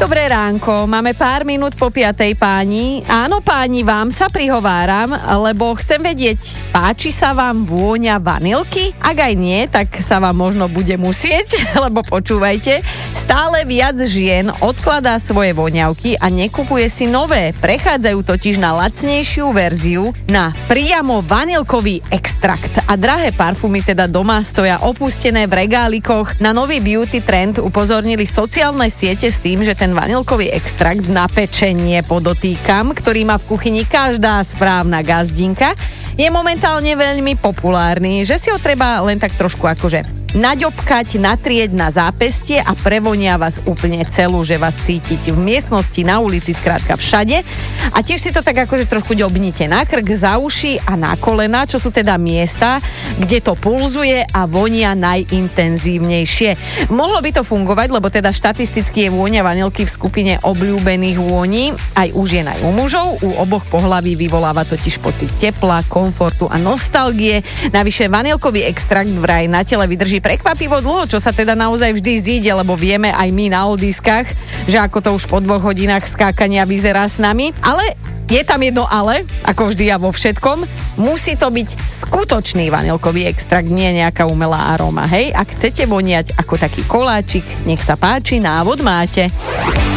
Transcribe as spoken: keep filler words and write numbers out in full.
Dobré ránko, máme pár minút po piatej, páni. Áno, páni, vám sa prihováram, lebo chcem vedieť, páči sa vám vôňa vanilky? Ak aj nie, tak sa vám možno bude musieť, lebo počúvajte, stále viac žien odkladá svoje voňavky a nekupuje si nové. Prechádzajú totiž na lacnejšiu verziu, na priamo vanilkový extrakt. A drahé parfumy teda doma stoja opustené v regálikoch. Na nový beauty trend upozornili sociálne siete s tým, že ten vanilkový extrakt na pečenie, podotýkam, ktorý má v kuchyni každá správna gazdinka, je momentálne veľmi populárny, že si ho treba len tak trošku akože naďobkať, natrieť na zápestie a prevonia vás úplne celú, že vás cítiť v miestnosti, na ulici, skrátka všade. A tiež si to tak akože trošku ďobnite na krk, za uši a na kolena, čo sú teda miesta, kde to pulzuje a vonia najintenzívnejšie. Mohlo by to fungovať, lebo teda štatisticky je vôňa vanilky v skupine obľúbených vôní aj u žien, aj u mužov. U oboch pohlaví vyvoláva totiž pocit tepla, komfortu a nostalgie. Navyše vanilkový extrakt vraj na tele vydrží prekvapivo dlho, čo sa teda naozaj vždy zíde, lebo vieme aj my na odiskách, že ako to už po dvoch hodinách skákania vyzerá s nami. Ale je tam jedno ale, ako vždy a vo všetkom, musí to byť skutočný vanilkový extrakt, nie nejaká umelá aróma, hej? Ak chcete voniať ako taký koláčik, nech sa páči, návod máte.